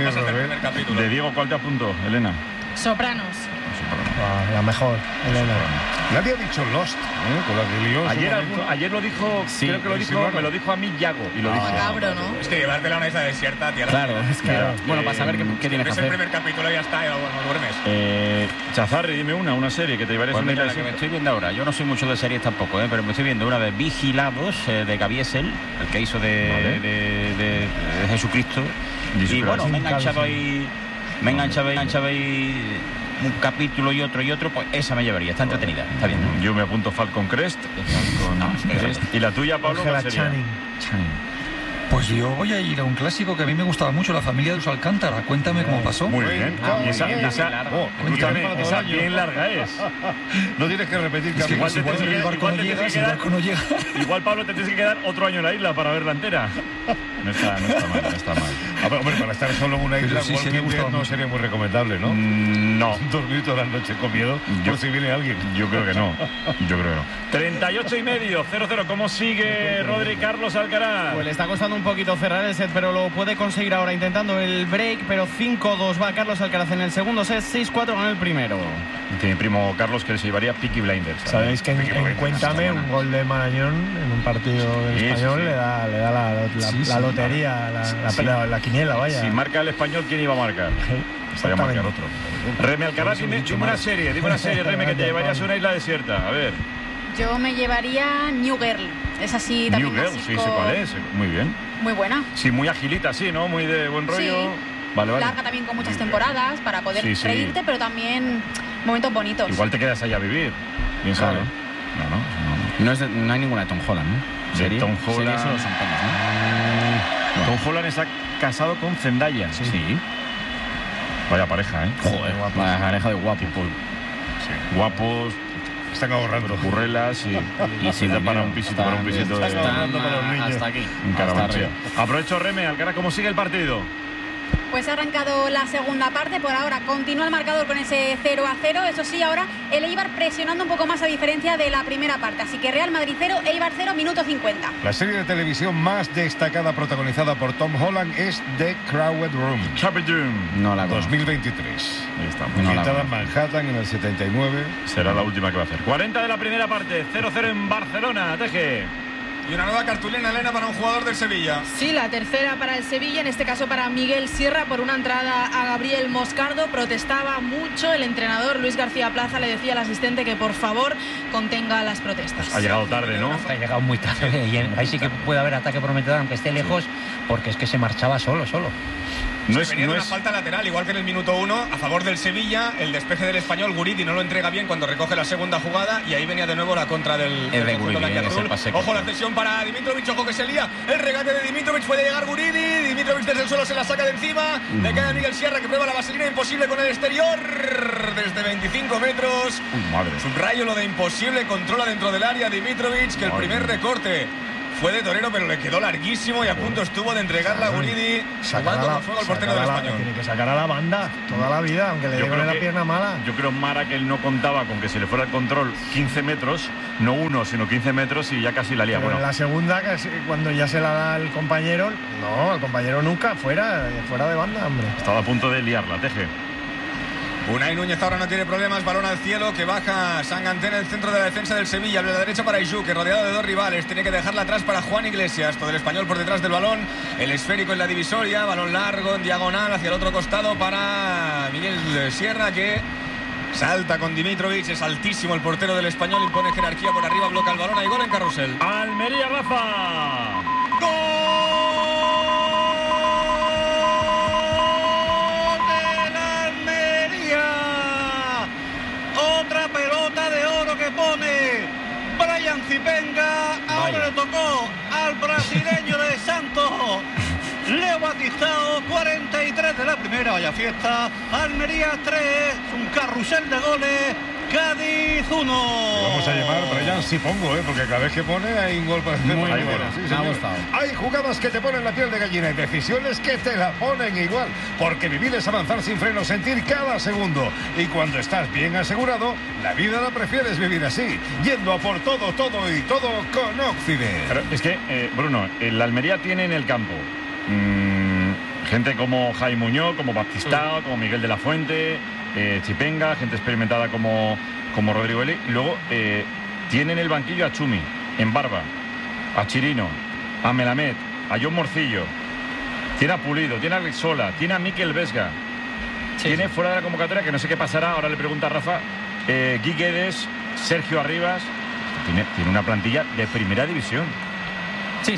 De Diego, ¿cuál te apunto, Elena?
Sopranos.
La mejor, Elena.
Nadie ha dicho Lost, con la que lió.
Ayer lo dijo, creo que lo dijo, me lo dijo a mí Yago. Y lo dije.
Macabro, ¿no?
Es que llevártela a una isla desierta, tía.
Claro, es que... Bueno, para saber qué tienes que hacer.
Es el primer capítulo y ya está, no duermes.
Chazarri, dime una serie que te llevarías
Pues
una
mira,
isla
la que me
desierta.
estoy viendo ahora, yo no soy mucho de series tampoco, pero me estoy viendo una de Vigilados, de Gaviesel, el que hizo de Jesucristo. Y bueno, me he enganchado ahí un capítulo y otro, pues esa me llevaría, está entretenida, está bien.
Yo me apunto Falcon Crest. ¿Y la tuya, Pablo, cuál sería?
Channing.
Pues yo voy a ir a un clásico que a mí me gustaba mucho, La familia de los Alcántara. Cuéntame cómo pasó.
Muy bien. Y esa bien larga es.
No tienes que repetir
Es que
capítulo.
igual el barco no llega.
Igual, Pablo, te tienes que quedar otro año en la isla para verla entera. No está mal.
A ver, hombre, para estar solo en una isla,
sí, me
Walking Dead no sería muy recomendable, ¿no?
No.
Dormir toda la noche con miedo por si viene alguien.
Yo creo que no. 38,5, 0-0. ¿Cómo sigue Rodri Carlos Alcaraz?
Pues le está costando un poquito cerrar el set, pero lo puede conseguir ahora intentando el break, pero 5-2 va Carlos Alcaraz en el segundo set, 6-4 en el primero.
Mi primo Carlos, que se llevaría Peaky Blinders.
Sabéis que en Cuéntame, un gol de Marañón en un partido del Español le da la lotería, la quiniela, vaya.
Si marca el Español, ¿quién iba a marcar? Vaya a marcar otro. Reme Alcaraz, dime una serie, Reme, que te llevarías a una isla desierta. A ver.
Yo me llevaría New Girl. Es así también.
New Girl, sí, sé cuál es. Muy bien.
Muy buena.
Sí, muy agilita, sí, ¿no? Muy de buen rollo.
Sí.
Vale.
Larga también con muchas temporadas para poder reírte, pero también momentos bonitos.
Igual te quedas ahí a vivir. Bien
claro.
sabe.
No hay ninguna de Tom Holland, ¿no?
De Tom Holland.
Solo son penas, ¿no?
Tom Holland está casado con Zendaya.
Sí.
Vaya pareja, ¿eh?
Joder, vaya pareja de guapos.
Guapos.
Están ahorrando
currelas y si da para un pisito,
hasta aquí.
En Carabanchel. Aprovecho, Reme, Alcaraz, ¿cómo sigue el partido?
Pues ha arrancado la segunda parte, por ahora continúa el marcador con ese 0-0, eso sí, ahora el Eibar presionando un poco más a diferencia de la primera parte, así que Real Madrid 0, Eibar 0, minuto 50.
La serie de televisión más destacada protagonizada por Tom Holland es The Crowded Room.
No la
2023.
Ahí está.
Ambientada en Manhattan en el 79.
Será la última que va a hacer. 40 de la primera parte, 0-0 en Barcelona, Teje.
Y una nueva cartulina, Elena, para un jugador del Sevilla.
Sí, la tercera para el Sevilla, en este caso para Miguel Sierra, por una entrada a Gabriel Moscardo. Protestaba mucho el entrenador Luis García Plaza, le decía al asistente que por favor contenga las protestas.
Ha llegado tarde, ¿no?
Ha llegado muy tarde y ahí sí que puede haber ataque prometedor, aunque esté lejos, porque es que se marchaba solo.
Venía de una falta lateral, igual que en el minuto 1, a favor del Sevilla. El despeje del Español, Guridi no lo entrega bien cuando recoge la segunda jugada, y ahí venía de nuevo la contra del Blanquiazul. Ojo la cesión para Dimitrovic, ojo que se lía el regate de Dimitrovic, puede llegar Guridi, Dimitrovic desde el suelo se la saca de encima, le queda Miguel Sierra que prueba la vaselina, imposible con el exterior desde 25 metros. Es un rayo lo de imposible, controla dentro del área Dimitrovic, que el primer recorte fue de torero, pero le quedó larguísimo y a punto estuvo de entregarla a Guridi, jugando con fuego al portero del Español.
Tiene que sacar a la banda toda la vida, aunque le llegue la pierna mala.
Yo creo, Mara, que él no contaba con que se le fuera el control 15 metros, no 1, sino 15 metros, y ya casi la lía.
Pero en la segunda, cuando ya se la da el compañero, no, el compañero nunca, fuera de banda, hombre.
Estaba a punto de liarla, Teje.
Unai Núñez ahora no tiene problemas, balón al cielo que baja Sanganté en el centro de la defensa del Sevilla, abre la derecha para Ijuk, que rodeado de dos rivales, tiene que dejarla atrás para Juan Iglesias, todo el Español por detrás del balón, el esférico en la divisoria, balón largo en diagonal hacia el otro costado para Miguel Sierra, que salta con Dimitrovic, es altísimo el portero del Español, impone jerarquía por arriba, bloca el balón, hay gol en Carrusel.
Almería, Rafa.
¡Gol! Otra pelota de oro que pone Brian Zipenga. Ahora le tocó al brasileño de Santos, Leo Batistao. 43 de la primera, vaya fiesta. Almería 3, un carrusel de goles. Cádiz 1.
Vamos a llamar Brian Zipongo, porque cada vez que pone hay un gol para hacer.
Muy bueno, me ha gustado.
Hay jugadas que te ponen la piel de gallina y decisiones que te la ponen igual, porque vivir es avanzar sin freno, sentir cada segundo, y cuando estás bien asegurado, la vida la prefieres vivir así, yendo a por todo y todo con Occident.
Pero es que, Bruno, el Almería tiene en el campo gente como Jaime Muñoz, como Batistao, como Miguel de la Fuente, Zipenga, gente experimentada como Rodrigo Eli. Y luego tiene en el banquillo a Chumi, en Barba, a Chirino, a Melamed, a John Morcillo, tiene a Pulido, tiene a Rixola, tiene a Mikel Vesga, tiene fuera de la convocatoria, que no sé qué pasará, ahora le pregunta a Rafa, Guy Guedes, Sergio Arribas. Tiene una plantilla de primera división.
Sí,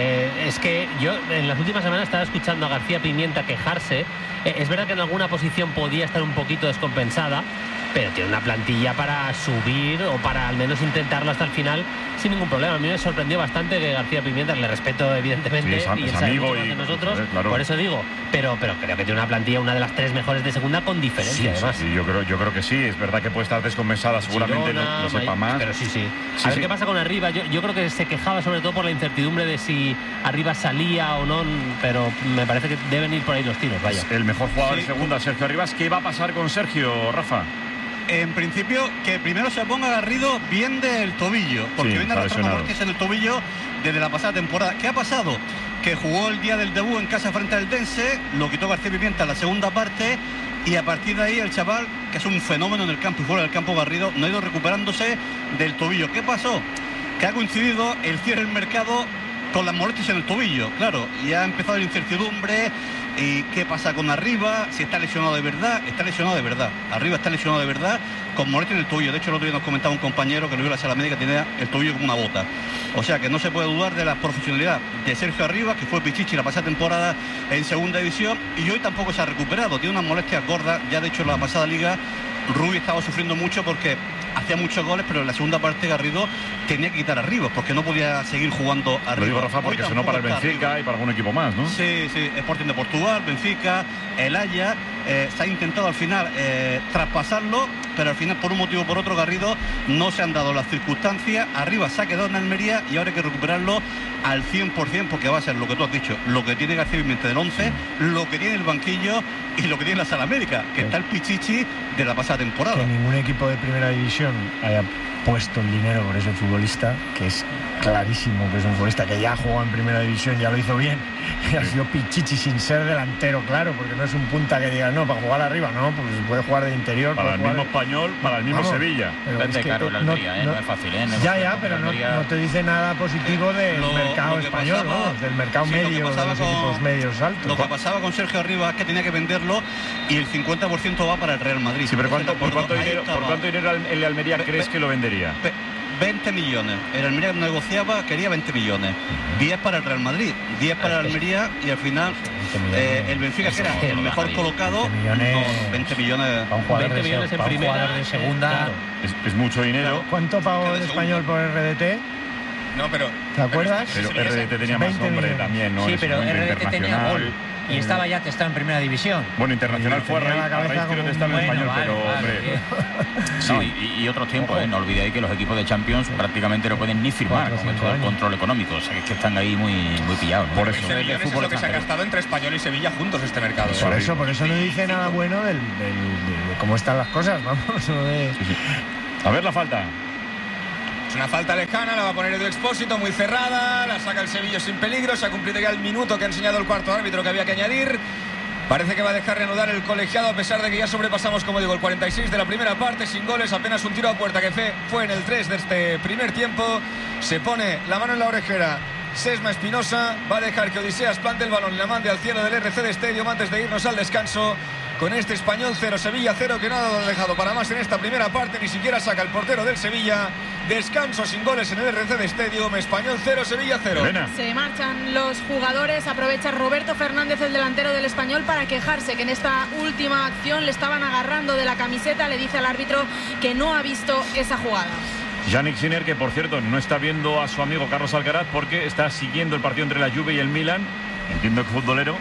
es que yo en las últimas semanas estaba escuchando a García Pimienta quejarse. Es verdad que en alguna posición podía estar un poquito descompensada, pero tiene una plantilla para subir o para al menos intentarlo hasta el final sin ningún problema. A mí me sorprendió bastante que García Pimienta, le respeto evidentemente,
sí,
y
es amigo y
nosotros,
claro.
Por eso digo, pero creo que tiene una plantilla, una de las 3 mejores de segunda con diferencia, además.
Sí, yo creo que sí, es verdad que puede estar descompensada, seguramente
Girona,
lo sepa más.
Pero sí. A ver qué pasa con Arribas. Yo creo que se quejaba sobre todo por la incertidumbre de si Arribas salía o no, pero me parece que deben ir por ahí los tiros, vaya.
El mejor jugador de segunda, Sergio Arribas. ¿Qué va a pasar con Sergio, Rafa?
En principio, que primero se ponga Garrido bien del tobillo, porque viene arrastrando molestias en el tobillo desde la pasada temporada. ¿Qué ha pasado? Que jugó el día del debut en casa frente al Dense, lo quitó García Pimienta en la segunda parte, y a partir de ahí el chaval, que es un fenómeno en el campo y fuera del campo, Garrido, no ha ido recuperándose del tobillo. ¿Qué pasó? Que ha coincidido el cierre del mercado con las molestias en el tobillo, claro, y ha empezado la incertidumbre. ¿Y qué pasa con Arriba? Si está lesionado de verdad. Está lesionado de verdad. Arriba está lesionado de verdad, con molestia en el tobillo. De hecho, el otro día nos comentaba un compañero que lo vio en la sala médica, tenía el tobillo como una bota. O sea que no se puede dudar de la profesionalidad de Sergio Arriba, que fue Pichichi la pasada temporada en segunda división, y hoy tampoco se ha recuperado. Tiene unas molestias gordas. Ya de hecho en la pasada liga Rubí estaba sufriendo mucho porque hacía muchos goles, pero en la segunda parte Garrido tenía que quitar a Rivas porque no podía seguir jugando arriba.
Lo digo, Rafa, porque sonó para el Benfica y para algún equipo más, ¿no?
Sí, Sporting de Portugal, Benfica, el Ajax. Se ha intentado al final traspasarlo, pero al final por un motivo o por otro Garrido no se han dado las circunstancias. Arriba se ha quedado en Almería y ahora hay que recuperarlo al 100%, porque va a ser lo que tú has dicho, lo que tiene García Pimienta del 11, lo que tiene el banquillo y lo que tiene la Sala Médica, que está el pichichi de la pasada temporada.
Que ningún equipo de primera división haya puesto el dinero por ese futbolista, que es clarísimo que es un futbolista que ya jugó en primera división, ya lo hizo bien, y ha sido pichichi sin ser delantero, claro, porque no es un punta que diga, no, para jugar arriba, no, porque se puede jugar de interior.
Para el mismo Español, para el mismo Sevilla.
Es claro, el Almería, no es fácil,
Ya, pero no te dice nada positivo del mercado español, del mercado medio, de los equipos medios altos.
Lo que pasaba con Sergio Arribas es que tenía que venderlo y el 50% va para el Real Madrid.
Sí, pero ¿por cuánto dinero el Almería crees que lo vendería?
20 millones. El Almería negociaba, quería 20 millones. 10 para el Real Madrid, 10 para el Almería y al final el Benfica, que era el mejor colocado, 20 millones.
20 millones en primera de segunda.
Claro. Es mucho dinero.
¿Cuánto pagó el Español por RDT?
No, pero...
¿Te acuerdas?
Pero RDT tenía más nombre también, ¿no?
Sí, pero RDT tenía gol. Y estaba ya testado en primera división.
Bueno, Internacional fue a raíz creo de estar en Español, pero hombre...
Sí, y otros tiempos, no olvidéis que los equipos de Champions prácticamente no pueden ni firmar con todo el control económico, o sea que es que están ahí muy pillados, ¿no?
Por eso.
20 millones es lo que se ha gastado entre Español y Sevilla juntos este mercado.
Por eso no dice nada bueno de cómo están las cosas, vamos.
A ver la falta.
Es una falta lejana, la va a poner Edu Expósito, muy cerrada, la saca el Sevilla sin peligro, se ha cumplido ya el minuto que ha enseñado el cuarto árbitro que había que añadir. Parece que va a dejar reanudar el colegiado a pesar de que ya sobrepasamos, como digo, el 46 de la primera parte, sin goles, apenas un tiro a puerta que fue en el 3 de este primer tiempo. Se pone la mano en la orejera Sesma Espinosa, va a dejar que Odiseas plante el balón y la mande al cielo del RC de Stadium antes de irnos al descanso. Con este Español 0, Sevilla 0, que no ha dejado para más en esta primera parte, ni siquiera saca el portero del Sevilla. Descanso sin goles en el RC de Stadium, Español 0, Sevilla 0.
Se marchan los jugadores, aprovecha Roberto Fernández, el delantero del Español, para quejarse que en esta última acción le estaban agarrando de la camiseta, le dice al árbitro que no ha visto esa jugada.
Yannick Sinner, que por cierto no está viendo a su amigo Carlos Alcaraz porque está siguiendo el partido entre la Juve y el Milan, entiendo que futbolero.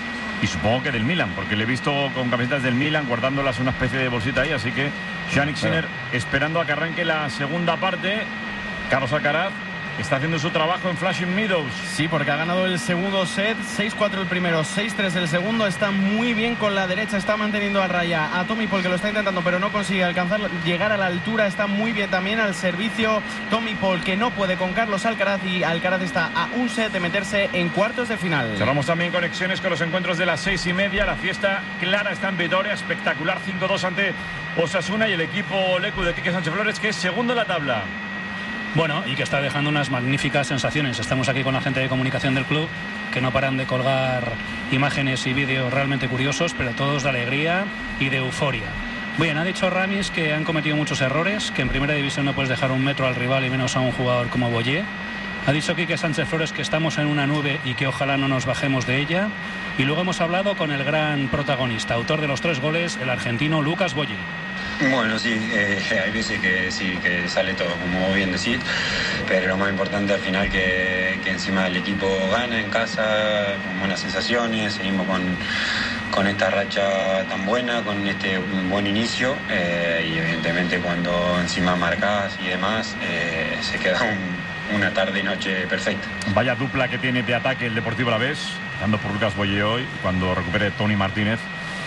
Y supongo que del Milan, porque le he visto con camisetas del Milan guardándolas en una especie de bolsita ahí. Así que Yannick Sinner esperando a que arranque la segunda parte. Carlos Alcaraz está haciendo su trabajo en Flushing Meadows.
Sí, porque ha ganado el segundo set, 6-4 el primero, 6-3 el segundo. Está muy bien con la derecha, está manteniendo a raya a Tommy Paul, que lo está intentando, pero no consigue alcanzar, llegar a la altura. Está muy bien también al servicio Tommy Paul, que no puede con Carlos Alcaraz, y Alcaraz está a un set de meterse en cuartos de final.
Cerramos también conexiones con los encuentros de las 6:30. La fiesta clara está en Vitoria, espectacular, 5-2 ante Osasuna y el equipo Lecu de Quique Sánchez Flores, que es segundo en la tabla.
Bueno, y que está dejando unas magníficas sensaciones. Estamos aquí con la gente de comunicación del club, que no paran de colgar imágenes y vídeos realmente curiosos, pero todos de alegría y de euforia. Bien, ha dicho Ramis que han cometido muchos errores, que en primera división no puedes dejar un metro al rival y menos a un jugador como Boyé. Ha dicho Quique Sánchez Flores que estamos en una nube y que ojalá no nos bajemos de ella. Y luego hemos hablado con el gran protagonista, autor de los 3 goles, el argentino Lucas Boyé.
Bueno, sí, hay veces que sí, que sale todo, como bien decís, pero lo más importante al final que encima el equipo gana en casa, con buenas sensaciones, seguimos con esta racha tan buena, con este buen inicio, y evidentemente cuando encima marcás y demás, se queda una tarde y noche perfecta.
Vaya dupla que tiene de ataque el Deportivo Alavés, dando por Lucas Boyé hoy, cuando recupere Tony Martínez.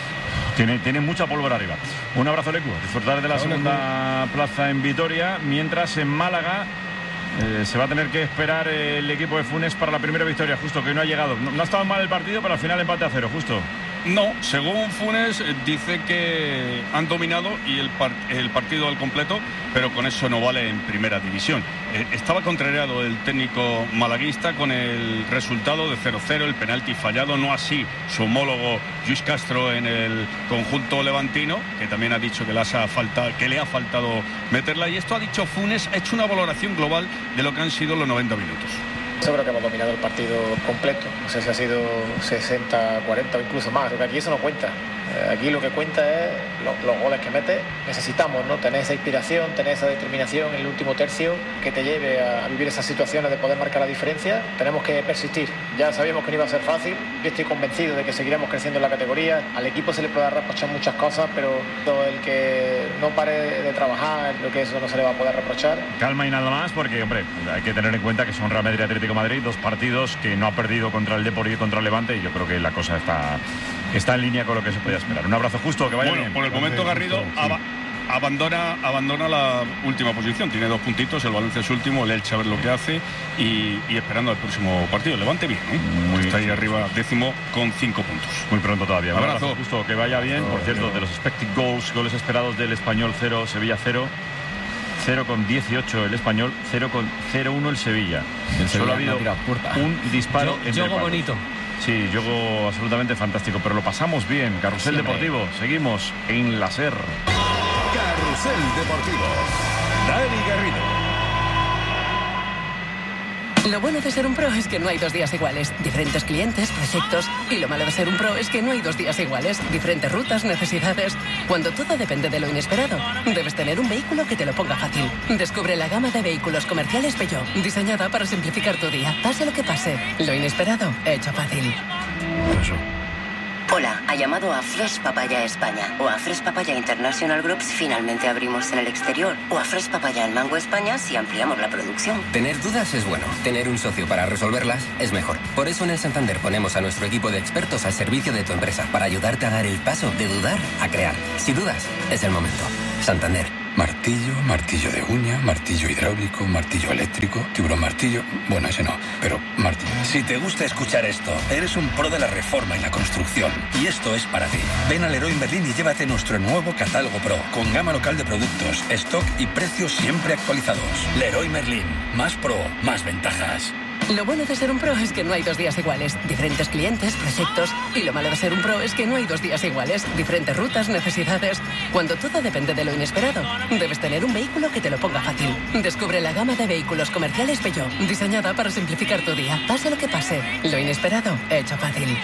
Tiene mucha pólvora arriba. Un abrazo, Lecu. Disfrutar de la segunda plaza en Vitoria, mientras en Málaga se va a tener que esperar el equipo de Funes para la primera victoria, justo, que no ha llegado. No ha estado mal el partido, pero al final empate a 0, justo.
No, según Funes dice que han dominado y el partido al completo, pero con eso no vale en primera división. Estaba contrariado el técnico malaguista con el resultado de 0-0, el penalti fallado, no así su homólogo Luis Castro en el conjunto levantino, que también ha dicho que le ha faltado meterla, y esto ha dicho Funes, ha hecho una valoración global de lo que han sido los 90 minutos.
Yo creo que hemos dominado el partido completo. No sé si ha sido 60-40 o incluso más. Creo que aquí eso no cuenta. Aquí lo que cuenta es los goles que metes. Necesitamos, ¿no?, tener esa inspiración, tener esa determinación en el último tercio que te lleve a vivir esas situaciones de poder marcar la diferencia. Tenemos que persistir. Ya sabíamos que no iba a ser fácil. Yo estoy convencido de que seguiremos creciendo en la categoría. Al equipo se le puede reprochar muchas cosas, pero el que no pare de trabajar, creo que eso no se le va a poder reprochar.
Calma y nada más, porque, hombre, hay que tener en cuenta que son Real Madrid y Atlético de Madrid, 2 partidos que no ha perdido contra el Depor y contra el Levante, y yo creo que la cosa está en línea con lo que se podía esperar. Un abrazo, Justo, que vaya bien.
Por el momento Garrido abandona la última posición, tiene 2 puntitos, el Valencia es último, el Elche a ver lo que hace y esperando al próximo partido. Levante bien, está ahí arriba, 10º con 5 puntos.
Muy pronto todavía.
Un abrazo.
Justo, que vaya bien. Por cierto, de los expected goles esperados del Español, 0, Sevilla 0. 0,18 el Español, 0,01 el Sevilla. Solo ha habido un disparo.
Juego bonito.
Sí, juego absolutamente fantástico, pero lo pasamos bien. Carrusel Deportivo, seguimos en la SER.
Carrusel Deportivo, Dani Garrido.
Lo bueno de ser un pro es que no hay 2 días iguales. Diferentes clientes, proyectos. Y lo malo de ser un pro es que no hay 2 días iguales. Diferentes rutas, necesidades. Cuando todo depende de lo inesperado, debes tener un vehículo que te lo ponga fácil. Descubre la gama de vehículos comerciales Peugeot, diseñada para simplificar tu día. Pase lo que pase, lo inesperado, hecho fácil.
Hola, ha llamado a Fresh Papaya España o a Fresh Papaya International Group si finalmente abrimos en el exterior o a Fresh Papaya en Mango España si ampliamos la producción.
Tener dudas es bueno, tener un socio para resolverlas es mejor. Por eso en el Santander ponemos a nuestro equipo de expertos al servicio de tu empresa para ayudarte a dar el paso de dudar a crear. Si dudas, es el momento. Santander.
Martillo, martillo de uña, martillo hidráulico, martillo eléctrico, tiburón martillo... Bueno, ese no, pero martillo.
Si te gusta escuchar esto, eres un pro de la reforma y la construcción. Y esto es para ti. Ven a Leroy Merlin y llévate nuestro nuevo catálogo Pro, con gama local de productos, stock y precios siempre actualizados. Leroy Merlin. Más pro, más ventajas.
Lo bueno de ser un pro es que no hay 2 días iguales. Diferentes clientes, proyectos. Y lo malo de ser un pro es que no hay 2 días iguales. Diferentes rutas, necesidades. Cuando todo depende de lo inesperado, debes tener un vehículo que te lo ponga fácil. Descubre la gama de vehículos comerciales Peugeot, diseñada para simplificar tu día. Pase lo que pase, lo inesperado, hecho fácil.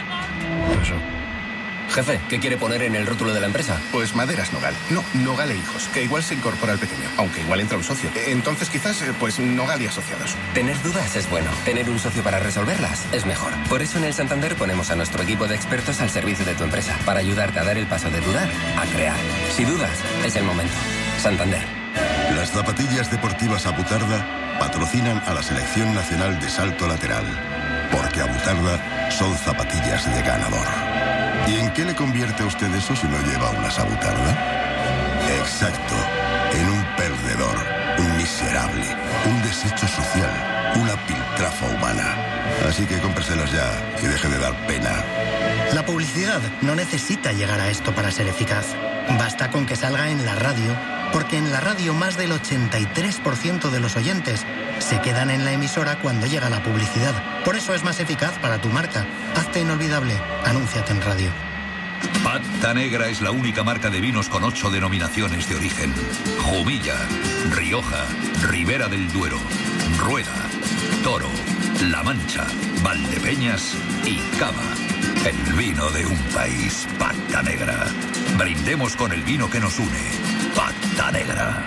Jefe, ¿qué quiere poner en el rótulo de la empresa?
Pues Maderas Nogal. No, Nogal e Hijos, que igual se incorpora al pequeño, aunque igual entra un socio. Entonces quizás, pues Nogal y Asociados.
Tener dudas es bueno. Tener un socio para resolverlas es mejor. Por eso en el Santander ponemos a nuestro equipo de expertos al servicio de tu empresa, para ayudarte a dar el paso de dudar a crear. Si dudas, es el momento. Santander.
Las zapatillas deportivas Abutarda patrocinan a la Selección Nacional de Salto Lateral, porque Abutarda son zapatillas de ganador. ¿Y en qué le convierte a usted eso si no lleva una Abutarda? Exacto, en un perdedor, un miserable, un desecho social, una piltrafa humana. Así que cómpreselas ya y deje de dar pena.
La publicidad no necesita llegar a esto para ser eficaz. Basta con que salga en la radio, porque en la radio más del 83% de los oyentes se quedan en la emisora cuando llega la publicidad. Por eso es más eficaz para tu marca. Hazte inolvidable. Anúnciate en radio.
Pata Negra es la única marca de vinos con 8 denominaciones de origen. Jumilla, Rioja, Ribera del Duero, Rueda, Toro, La Mancha, Valdepeñas y Cava. El vino de un país, Pata Negra. Brindemos con el vino que nos une. Pata Negra.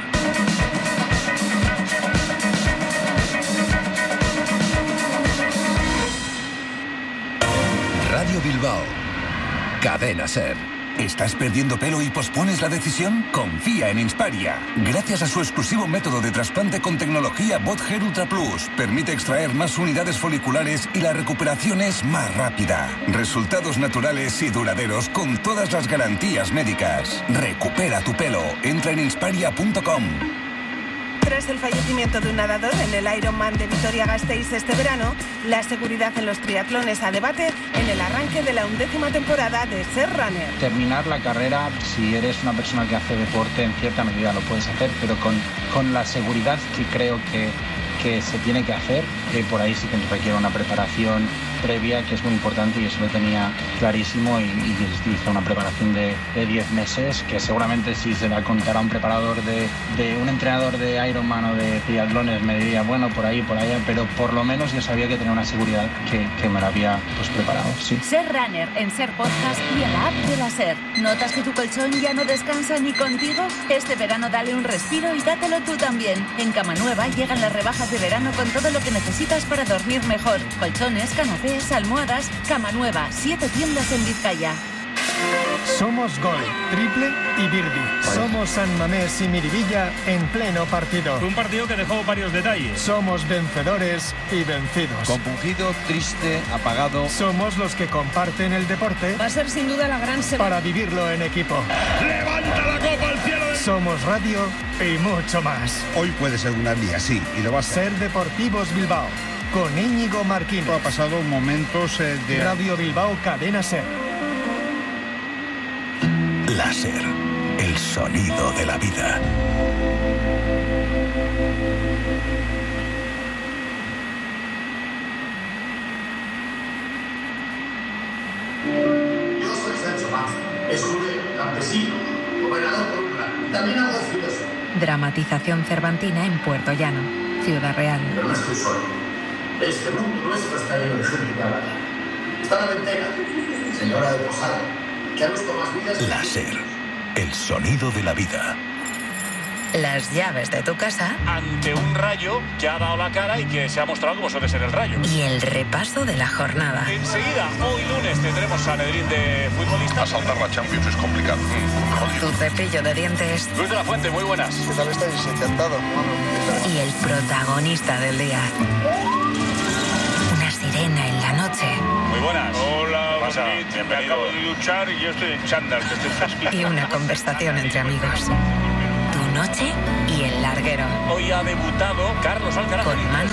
Radio Bilbao. Cadena SER.
¿Estás perdiendo pelo y pospones la decisión? Confía en Insparia. Gracias a su exclusivo método de trasplante con tecnología BotHair Ultra Plus, permite extraer más unidades foliculares y la recuperación es más rápida. Resultados naturales y duraderos con todas las garantías médicas. Recupera tu pelo. Entra en insparia.com.
Tras el fallecimiento de un nadador en el Ironman de Vitoria-Gasteiz este verano, la seguridad en los triatlones a debate en el arranque de la 11ª temporada de SER Runner.
Terminar la carrera, si eres una persona que hace deporte, en cierta medida lo puedes hacer, pero con la seguridad que creo que se tiene que hacer, por ahí sí que requiere una preparación previa, que es muy importante, y eso lo tenía clarísimo, y hice una preparación de 10 meses, que seguramente si se la contara a un preparador de un entrenador de Ironman o de triatlones me diría, bueno, por ahí, por allá, pero por lo menos yo sabía que tenía una seguridad que me la había pues preparado, sí.
Ser Runner en Ser Podcast y en la app de la Ser. ¿Notas que tu colchón ya no descansa ni contigo? Este verano dale un respiro y dátelo tú también. En Cama Nueva llegan las rebajas de verano con todo lo que necesitas para dormir mejor. Colchones, canapés, almohadas. Cama Nueva, 7 tiendas en Vizcaya.
Somos gol, triple y birdie. Somos San Mamés y Miribilla en pleno partido.
Fue un partido que dejó varios detalles.
Somos vencedores y vencidos.
Compungido, triste, apagado.
Somos los que comparten el deporte.
Va a ser sin duda la gran semana
para vivirlo en equipo.
¡Levanta la copa al cielo!
Somos radio y mucho más.
Hoy puede ser un gran día, sí, y lo va a ser.
Ser Deportivos Bilbao, con Íñigo Marquín.
Ha pasado momentos de...
Radio Bilbao, Cadena Ser.
La Ser, el sonido de la vida.
Yo soy Sancho Panza, escudero, campesino, gobernador por un lado, y también algo filósofo.
Dramatización cervantina en Puerto Llano, Ciudad Real.
Pero no estoy solo. Este mundo nuestro está lleno de gente que habla. Está la ventera, señora de Posada, que ha visto más vidas.
La Ser, el sonido de la vida.
Las llaves de tu casa.
Ante un Rayo que ha dado la cara y que se ha mostrado como suele ser el Rayo.
Y el repaso de la jornada.
Enseguida, hoy lunes, tendremos Sanedrín de futbolistas.
Asaltar la Champions es complicado.
Tu cepillo de dientes.
Luis de la Fuente, muy buenas.
¿Qué tal estáis? Encantado.
Y el protagonista del día. Una sirena en la noche.
Muy buenas.
Hola,
bienvenido.
Me acabo de duchar y yo estoy en chándal, que estoy fresquito.
Y una conversación entre amigos. Tu noche y el larguero.
Hoy ha debutado Carlos Alcaraz.
Con Manu